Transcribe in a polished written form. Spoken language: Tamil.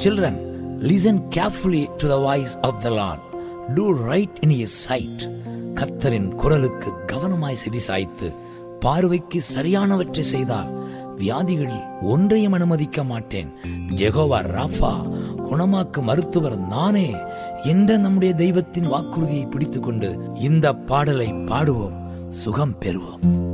Children, listen carefully to the voice of the Lord. Do right in His sight. கர்த்தரின் குரலுக்கு கவனமாய் செவிசாய்த்து பார்வைக்கு சரியானவற்றை செய்தால் வியாதிகளில் ஒன்றையும் அனுமதிக்க மாட்டேன். யெகோவா ராஃபா, குணமாக்கு மருத்துவர் நானே என்ற நம்முடைய தெய்வத்தின் வாக்குறுதியை பிடித்துக் கொண்டு இந்த பாடலை பாடுவோம், சுகம் பெறுவோம்.